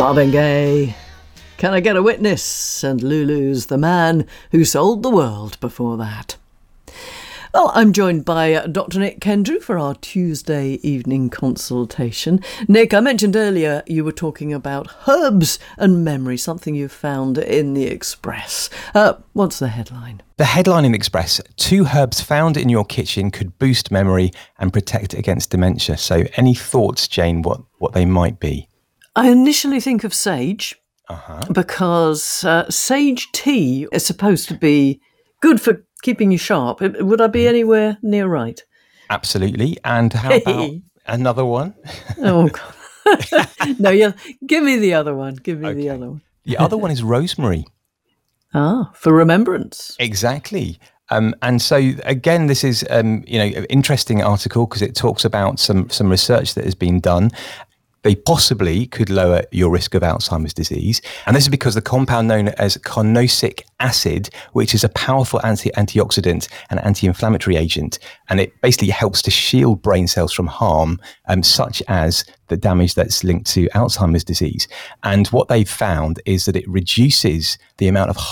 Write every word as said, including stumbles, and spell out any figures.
Marvin Gaye, Can I Get a Witness? And Lulu's The Man Who Sold the World before that. Well, I'm joined by Doctor Nick Kendrew for our Tuesday evening consultation. Nick, I mentioned earlier you were talking about herbs and memory, something you found in the Express. Uh, what's the headline? The headline in Express: two herbs found in your kitchen could boost memory and protect against dementia. So any thoughts, Jane, what, what they might be? I initially think of sage, Uh-huh. because uh, sage tea is supposed to be good for keeping you sharp. Would I be anywhere near right? Absolutely. And how about another one? Oh, God. No, yeah. Give me the other one. Give me Okay. the other one. The other one is rosemary. Ah, for remembrance. Exactly. Um, and so, again, this is, um, you know, an interesting article because it talks about some, some research that has been done. They possibly could lower your risk of Alzheimer's disease. And this is because the compound known as carnosic acid, which is a powerful anti antioxidant and anti-inflammatory agent, and it basically helps to shield brain cells from harm, um, such as the damage that's linked to Alzheimer's disease. And what they've found is that it reduces the amount of